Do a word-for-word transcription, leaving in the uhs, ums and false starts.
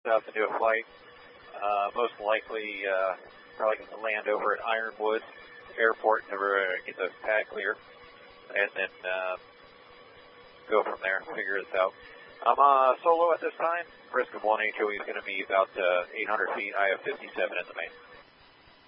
out to do a flight. Uh, most likely, uh, probably going to land over at Ironwood Airport, never uh, get the pad clear, and then uh, go from there, figure this out. I'm uh, solo at this time. Risk of one H O E is going to be about uh, eight hundred feet. I have fifty-seven in the main.